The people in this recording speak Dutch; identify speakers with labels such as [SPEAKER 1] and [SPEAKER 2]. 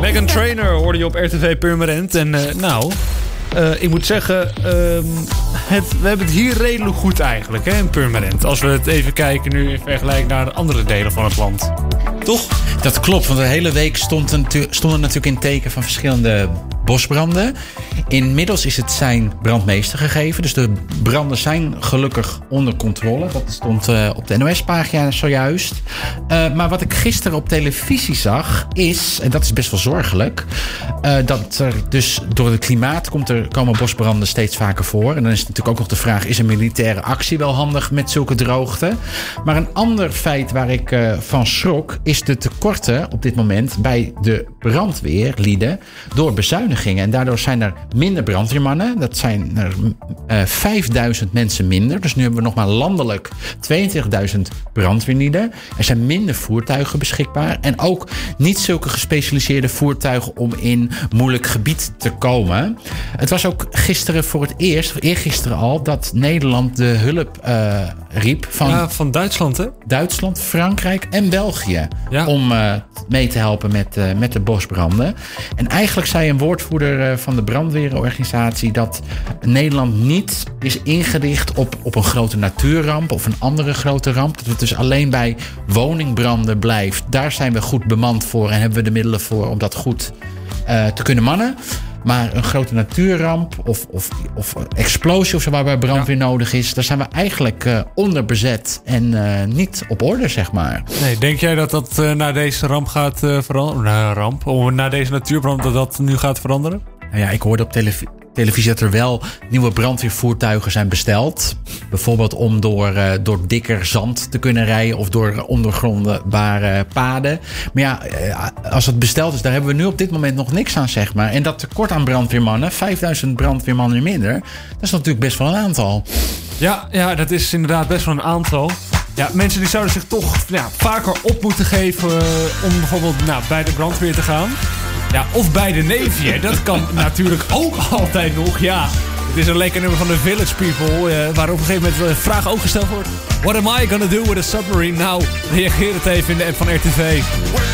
[SPEAKER 1] Meghan Trainor hoorde je op RTV Purmerend. En ik moet zeggen, we hebben het hier redelijk goed eigenlijk, hè, in Purmerend. Als we het even kijken nu in vergelijking naar andere delen van het land. Toch?
[SPEAKER 2] Dat klopt, want de hele week stond natuurlijk in teken van verschillende bosbranden. Inmiddels is het zijn brandmeester gegeven. Dus de branden zijn gelukkig onder controle. Dat stond op de NOS-pagina zojuist. Maar wat ik gisteren op televisie zag is, en dat is best wel zorgelijk, dat er dus door het klimaat komen bosbranden steeds vaker voor. En dan is het natuurlijk ook nog de vraag, is een militaire actie wel handig met zulke droogte? Maar een ander feit waar ik van schrok is de tekorten op dit moment bij de brandweerlieden door bezuinigingen. En daardoor zijn er minder brandweermannen. Dat zijn er 5000 mensen minder. Dus nu hebben we nog maar landelijk 22.000 brandweerlieden. Er zijn minder voertuigen beschikbaar. En ook niet zulke gespecialiseerde voertuigen om in moeilijk gebied te komen. Het was ook gisteren voor het eerst, of eergisteren al, dat Nederland de hulp riep
[SPEAKER 1] van Duitsland, hè?
[SPEAKER 2] Duitsland, Frankrijk en België. Ja. Om mee te helpen met de bosbranden. En eigenlijk zei een woordvoerder van de brandweerorganisatie dat Nederland niet is ingericht op een grote natuurramp of een andere grote ramp. Dat het dus alleen bij woningbranden blijft. Daar zijn we goed bemand voor en hebben we de middelen voor om dat goed te kunnen mannen. Maar een grote natuurramp of explosie of zo waarbij brandweer nodig is, daar zijn we eigenlijk onderbezet en niet op orde, zeg maar.
[SPEAKER 1] Nee, denk jij dat na deze ramp gaat veranderen? Na deze natuurbrand dat nu gaat veranderen?
[SPEAKER 2] Nou ja, ik hoorde op televisie dat er wel nieuwe brandweervoertuigen zijn besteld. Bijvoorbeeld om door dikker zand te kunnen rijden of door ondergrondbare paden. Maar ja, als het besteld is, daar hebben we nu op dit moment nog niks aan, zeg maar. En dat tekort aan brandweermannen, 5000 brandweermannen minder, dat is natuurlijk best wel een aantal.
[SPEAKER 1] Ja, dat is inderdaad best wel een aantal. Ja, mensen die zouden zich toch vaker op moeten geven om bijvoorbeeld bij de brandweer te gaan. Ja, of bij de Navy, hè. Dat kan natuurlijk ook altijd nog, ja. Het is een lekker nummer van de Village People, waar op een gegeven moment de vraag ook gesteld wordt. What am I gonna do with a submarine? Nou, reageer het even in de app van RTV.